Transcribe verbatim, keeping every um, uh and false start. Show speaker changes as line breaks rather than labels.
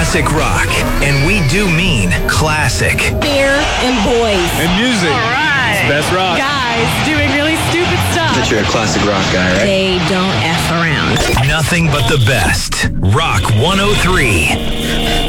classic rock. And we do mean classic.
Beer and boys.
And music.
All right.
It's best rock.
Guys doing really stupid stuff.
But you're a classic rock guy, right?
They don't F around.
Nothing but the best. Rock one oh three.